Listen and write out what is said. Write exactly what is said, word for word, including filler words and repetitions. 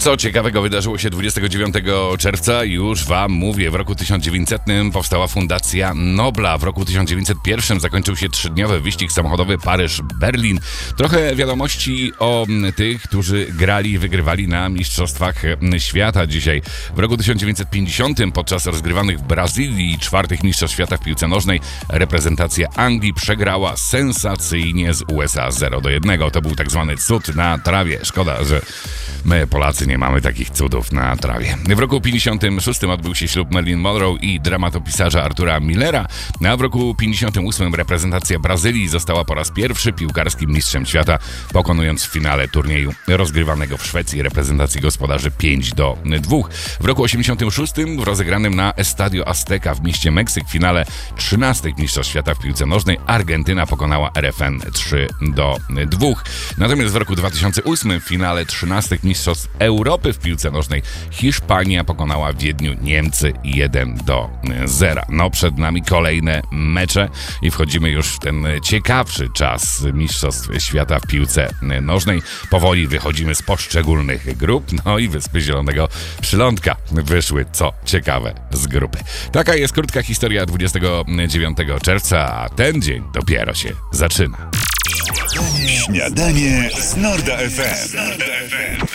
Co ciekawego wydarzyło się dwudziestego dziewiątego czerwca? Już wam mówię. W roku tysiąc dziewięćsetnym powstała Fundacja Nobla. W roku tysiąc dziewięćset pierwszym zakończył się trzydniowy wyścig samochodowy Paryż-Berlin. Trochę wiadomości o tych, którzy grali i wygrywali na Mistrzostwach Świata dzisiaj. W roku tysiąc dziewięćset pięćdziesiątym podczas rozgrywanych w Brazylii czwartych Mistrzostw Świata w piłce nożnej reprezentacja Anglii przegrała sensacyjnie z U S A zero do jednego. To był tak zwany cud na trawie. Szkoda, że my Polacy nie mamy takich cudów na trawie. W roku pięćdziesiątym szóstym odbył się ślub Marilyn Monroe i dramatopisarza Artura Millera, a w roku pięćdziesiątym ósmym reprezentacja Brazylii została po raz pierwszy piłkarskim mistrzem świata, pokonując w finale turnieju rozgrywanego w Szwecji reprezentacji gospodarzy pięć do dwóch. W roku osiemdziesiątym szóstym w rozegranym na Estadio Azteca w mieście Meksyk w finale trzynastych Mistrzostw Świata w piłce nożnej Argentyna pokonała R F N trzy do dwóch. Natomiast w roku dwa tysiące ósmym w finale trzynastych Mistrzostw Europy w piłce nożnej Hiszpania pokonała w Wiedniu Niemcy jeden do zera. No przed nami kolejne mecze i wchodzimy już w ten ciekawszy czas Mistrzostw Świata w piłce nożnej. Powoli wychodzimy z poszczególnych grup, no i Wyspy Zielonego Przylądka wyszły, co ciekawe, z grupy. Taka jest krótka historia dwudziestego dziewiątego czerwca, a ten dzień dopiero się zaczyna. Śniadanie z Norda F M.